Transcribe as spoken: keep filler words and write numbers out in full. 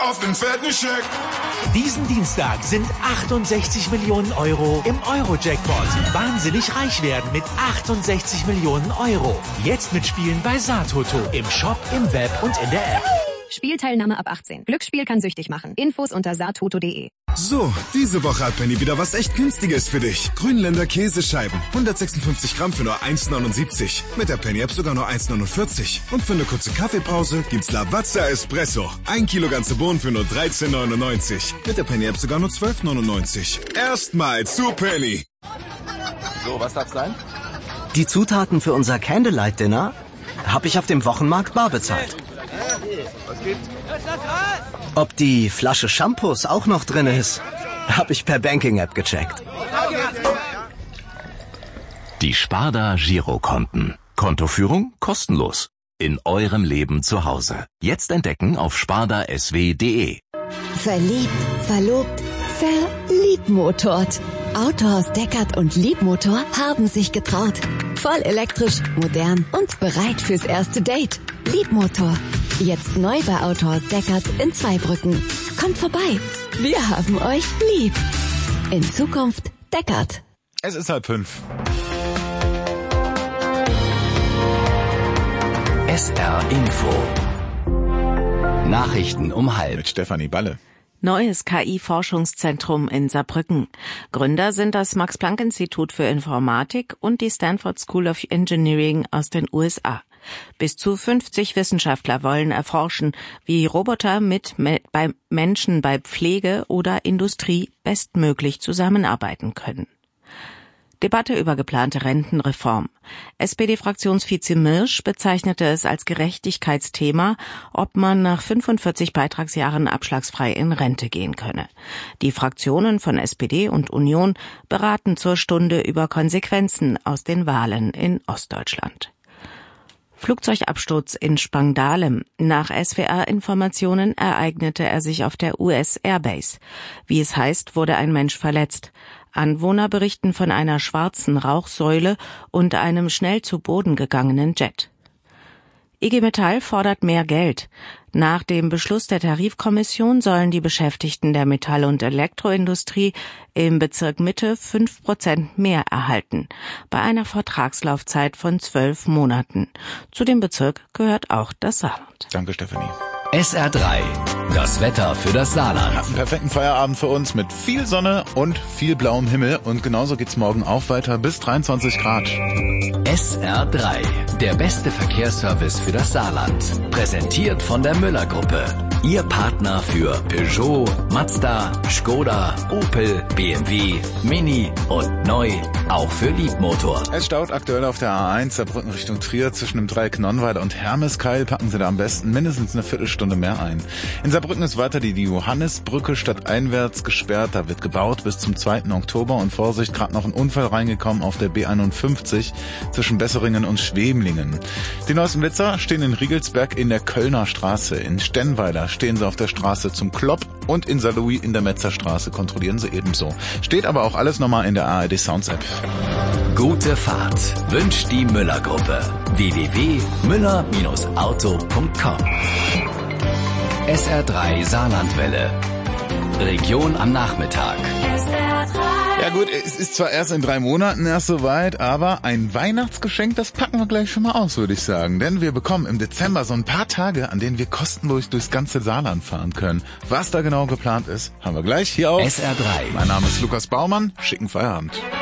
auf den fetten Scheck. Diesen Dienstag sind achtundsechzig Millionen Euro im Euro-Jackpot. Wahnsinnig reich werden mit achtundsechzig Millionen Euro. Jetzt mitspielen bei Satoto. Im Shop, im Web und in der App. Spielteilnahme ab achtzehn. Glücksspiel kann süchtig machen. Infos unter satoto punkt de. So, diese Woche hat Penny wieder was echt Günstiges für dich. Grünländer Käsescheiben. hundertsechsundfünfzig Gramm für nur eins neunundsiebzig. Mit der Penny-App sogar nur eins neunundvierzig. Und für eine kurze Kaffeepause gibt's Lavazza Espresso. Ein Kilo ganze Bohnen für nur dreizehn neunundneunzig. Mit der Penny-App sogar nur zwölf neunundneunzig. Erstmal zu Penny. So, was darf's sein? Die Zutaten für unser Candlelight-Dinner habe ich auf dem Wochenmarkt bar bezahlt. Was gibt's? Ob die Flasche Shampoos auch noch drin ist, habe ich per Banking-App gecheckt. Die Sparda Girokonten. Kontoführung kostenlos. In eurem Leben zu Hause. Jetzt entdecken auf sparda s w punkt de. Verliebt, verlobt, verliebmotort. Autohaus Deckert und Liebmotor haben sich getraut. Voll elektrisch, modern und bereit fürs erste Date. Liebmotor. Jetzt neu bei Autohaus Deckert in Zweibrücken. Kommt vorbei. Wir haben euch lieb. In Zukunft Deckert. Es ist halb fünf. S R Info. Nachrichten um halb. Mit Stefanie Balle. Neues K I-Forschungszentrum in Saarbrücken. Gründer sind das Max-Planck-Institut für Informatik und die Stanford School of Engineering aus den U S A. Bis zu fünfzig Wissenschaftler wollen erforschen, wie Roboter mit me- bei Menschen bei Pflege oder Industrie bestmöglich zusammenarbeiten können. Debatte über geplante Rentenreform. S P D-Fraktionsvize Mirsch bezeichnete es als Gerechtigkeitsthema, ob man nach fünfundvierzig Beitragsjahren abschlagsfrei in Rente gehen könne. Die Fraktionen von S P D und Union beraten zur Stunde über Konsequenzen aus den Wahlen in Ostdeutschland. Flugzeugabsturz in Spangdahlem. Nach S W R-Informationen ereignete er sich auf der U S Airbase. Wie es heißt, wurde ein Mensch verletzt. Anwohner berichten von einer schwarzen Rauchsäule und einem schnell zu Boden gegangenen Jet. I G Metall fordert mehr Geld. Nach dem Beschluss der Tarifkommission sollen die Beschäftigten der Metall- und Elektroindustrie im Bezirk Mitte fünf Prozent mehr erhalten, bei einer Vertragslaufzeit von zwölf Monaten. Zu dem Bezirk gehört auch das Saarland. Danke, Stefanie. S R drei. Das Wetter für das Saarland. Einen perfekten Feierabend für uns mit viel Sonne und viel blauem Himmel. Und genauso geht's morgen auch weiter bis dreiundzwanzig Grad. S R drei. Der beste Verkehrsservice für das Saarland. Präsentiert von der Müller-Gruppe. Ihr Partner für Peugeot, Mazda, Skoda, Opel, B M W, Mini und neu auch für Liebmotor. Es staut aktuell auf der A eins Saarbrücken Richtung Trier zwischen dem Dreieck Nonnweiler und Hermeskeil. Packen Sie da am besten mindestens eine Viertelstunde mehr ein. In Saarbrücken ist weiter die, die Johannisbrücke stadteinwärts gesperrt. Da wird gebaut bis zum zweiten Oktober. Und Vorsicht, gerade noch ein Unfall reingekommen auf der B einundfünfzig zwischen Besseringen und Schwemlingen. Die neuesten Blitzer stehen in Riegelsberg in der Kölner Straße. In Stennweiler stehen sie auf der Straße zum Klopp und in Saarlouis in der Metzerstraße kontrollieren sie ebenso. Steht aber auch alles nochmal in der A R D Sounds App. Gute Fahrt wünscht die Müller-Gruppe. w w w punkt müller Bindestrich auto punkt com. S R drei Saarlandwelle. Region am Nachmittag. Ja gut, es ist zwar erst in drei Monaten erst soweit, aber ein Weihnachtsgeschenk, das packen wir gleich schon mal aus, würde ich sagen. Denn wir bekommen im Dezember so ein paar Tage, an denen wir kostenlos durchs ganze Saarland fahren können. Was da genau geplant ist, haben wir gleich hier auf S R drei. Mein Name ist Lukas Baumann. Schicken Feierabend.